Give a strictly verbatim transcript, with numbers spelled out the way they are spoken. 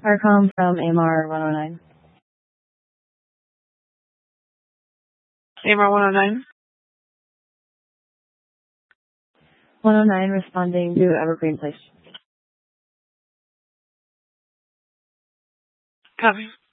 Arcom from A M R one oh nine. A M R one oh nine? one oh nine responding to Evergreen Place. Copy.